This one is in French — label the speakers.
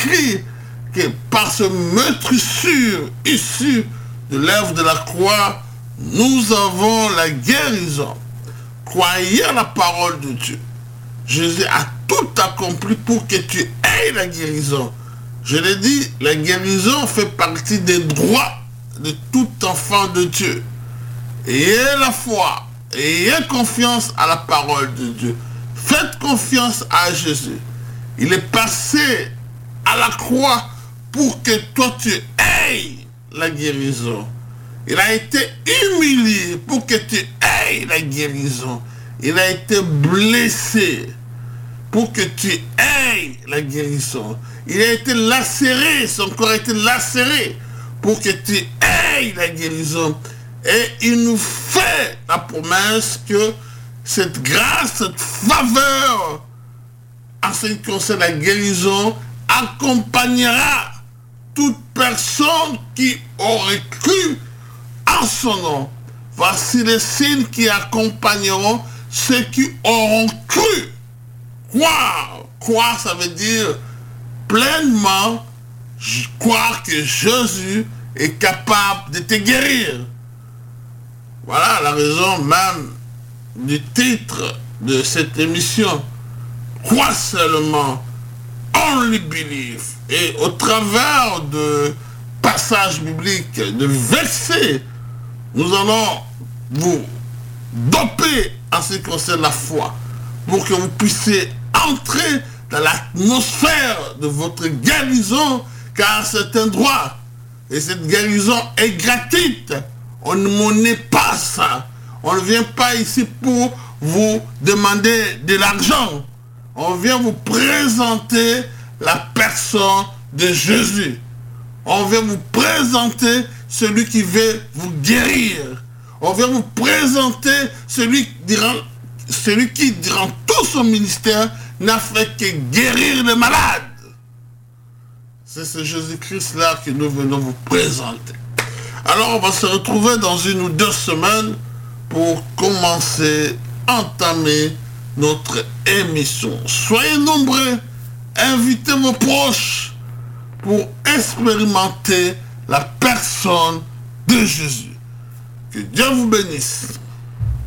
Speaker 1: écrit que par ce meurtrissure issu de l'œuvre de la croix, nous avons la guérison. Croyez à la parole de Dieu. Jésus a tout accompli pour que tu aies la guérison. Je l'ai dit, la guérison fait partie des droits de tout enfant de Dieu. Ayez la foi, ayez confiance à la parole de Dieu. Faites confiance à Jésus. Il est passé à la croix pour que toi tu aies la guérison. Il a été humilié pour que tu aies la guérison. Il a été blessé pour que tu aies la guérison. Il a été lacéré, son corps a été lacéré pour que tu aies la guérison. Et il nous fait la promesse que cette grâce, cette faveur, en ce qui concerne la guérison, accompagnera toute personne qui aurait cru en son nom. Voici les signes qui accompagneront ceux qui auront cru. Croire. Croire, ça veut dire pleinement croire que Jésus est capable de te guérir. Voilà la raison même du titre de cette émission. Crois seulement, only believe. Et au travers de passages bibliques, de versets, nous allons vous doper en ce qui concerne la foi, pour que vous puissiez entrer dans l'atmosphère de votre guérison, car c'est un droit. Et cette guérison est gratuite. On ne monnaie pas ça. On ne vient pas ici pour vous demander de l'argent. On vient vous présenter la personne de Jésus. On vient vous présenter celui qui veut vous guérir. On vient vous présenter celui qui, durant tout son ministère, n'a fait que guérir les malades. C'est ce Jésus-Christ-là que nous venons vous présenter. Alors, on va se retrouver dans 1 ou 2 semaines pour commencer, entamer notre émission. Soyez nombreux, invitez vos proches pour expérimenter la personne de Jésus. Que Dieu vous bénisse.